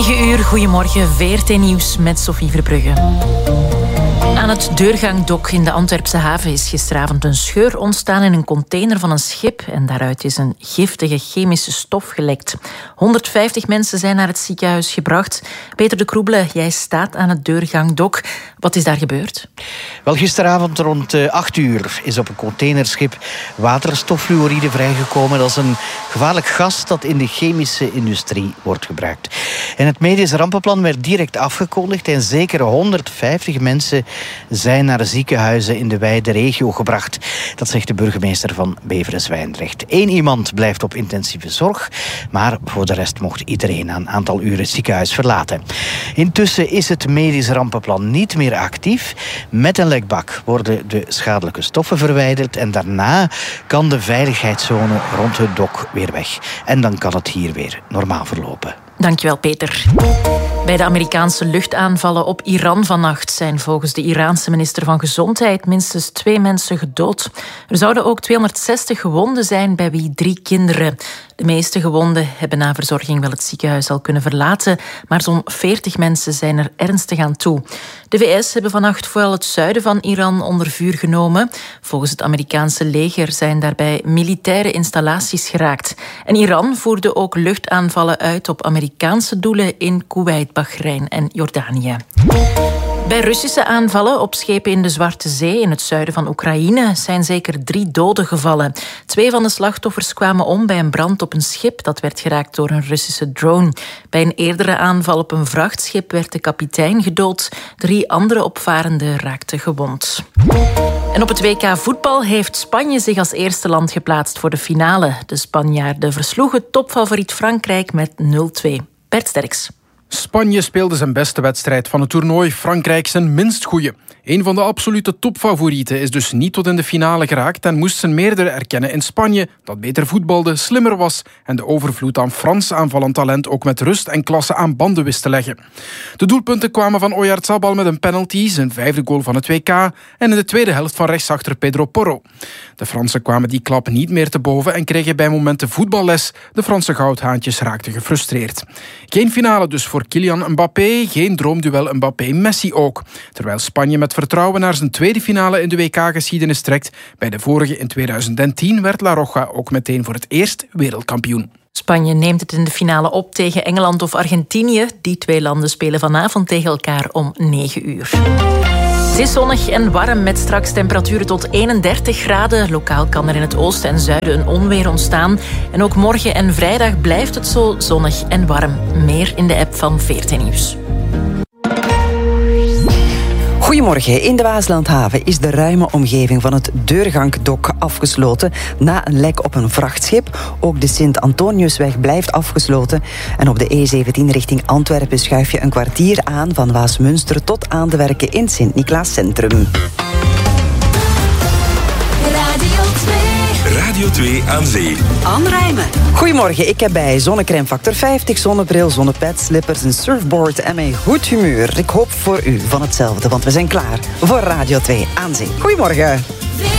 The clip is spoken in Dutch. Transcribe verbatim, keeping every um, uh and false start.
negen uur, goedemorgen, V R T Nieuws met Sophie Verbrugge. Aan het Deurgangdok in de Antwerpse haven is gisteravond een scheur ontstaan in een container van een schip en daaruit is een giftige chemische stof gelekt. honderdvijftig mensen zijn naar het ziekenhuis gebracht. Peter de Kroebele, jij staat aan het Deurgangdok. Wat is daar gebeurd? Wel, gisteravond rond acht uur is op een containerschip waterstoffluoride vrijgekomen. Dat is een gevaarlijk gas dat in de chemische industrie wordt gebruikt. En het medisch rampenplan werd direct afgekondigd en zeker honderdvijftig mensen zijn naar ziekenhuizen in de wijde regio gebracht. Dat zegt de burgemeester van Beveren-Zwijndrecht. Eén iemand blijft op intensieve zorg, maar voor de rest mocht iedereen na een aantal uren het ziekenhuis verlaten. Intussen is het medisch rampenplan niet meer actief. Met een lekbak worden de schadelijke stoffen verwijderd en daarna kan de veiligheidszone rond het dok weer weg. En dan kan het hier weer normaal verlopen. Dankjewel, Peter. Bij de Amerikaanse luchtaanvallen op Iran vannacht zijn volgens de Iraanse minister van Gezondheid minstens twee mensen gedood. Er zouden ook tweehonderdzestig gewonden zijn, bij wie drie kinderen. De meeste gewonden hebben na verzorging wel het ziekenhuis al kunnen verlaten, maar zo'n veertig mensen zijn er ernstig aan toe. De V S hebben vannacht vooral het zuiden van Iran onder vuur genomen. Volgens het Amerikaanse leger zijn daarbij militaire installaties geraakt. En Iran voerde ook luchtaanvallen uit op Amerikaanse doelen in Kuwait, Bahrein en Jordanië. Bij Russische aanvallen op schepen in de Zwarte Zee in het zuiden van Oekraïne zijn zeker drie doden gevallen. Twee van de slachtoffers kwamen om bij een brand op een schip dat werd geraakt door een Russische drone. Bij een eerdere aanval op een vrachtschip werd de kapitein gedood. Drie andere opvarenden raakten gewond. En op het W K voetbal heeft Spanje zich als eerste land geplaatst voor de finale. De Spanjaarden versloegen topfavoriet Frankrijk met nul twee. Bert Sterks. Spanje speelde zijn beste wedstrijd van het toernooi, Frankrijk zijn minst goeie. Een van de absolute topfavorieten is dus niet tot in de finale geraakt en moest zijn meerdere erkennen in Spanje, dat beter voetbalde, slimmer was en de overvloed aan Frans aanvallend talent ook met rust en klasse aan banden wist te leggen. De doelpunten kwamen van Oyarzabal met een penalty, zijn vijfde goal van het W K, en in de tweede helft van rechtsachter Pedro Porro. De Fransen kwamen die klap niet meer te boven en kregen bij momenten voetballes. De Franse goudhaantjes raakten gefrustreerd. Geen finale dus voor Kylian Mbappé, geen droomduel Mbappé-Messi ook. Terwijl Spanje met vertrouwen naar zijn tweede finale in de W K-geschiedenis trekt. Bij de vorige in tweeduizend tien werd La Roja ook meteen voor het eerst wereldkampioen. Spanje neemt het in de finale op tegen Engeland of Argentinië. Die twee landen spelen vanavond tegen elkaar om negen uur. Het is zonnig en warm met straks temperaturen tot eenendertig graden. Lokaal kan er in het oosten en zuiden een onweer ontstaan. En ook morgen en vrijdag blijft het zo zonnig en warm. Meer in de app van V R T Nieuws. Goedemorgen. In de Waaslandhaven is de ruime omgeving van het Deurgangdok afgesloten na een lek op een vrachtschip. Ook de Sint-Antoniusweg blijft afgesloten. En op de E zeventien richting Antwerpen schuif je een kwartier aan van Waasmunster tot aan de werken in Sint-Niklaas Centrum. Radio twee aan zee. Anne Rijmen. Goedemorgen, ik heb bij zonnecrème factor vijftig, zonnebril, zonnepet, slippers, een surfboard en mijn goed humeur. Ik hoop voor u van hetzelfde, want we zijn klaar voor Radio twee aan zee. Goedemorgen.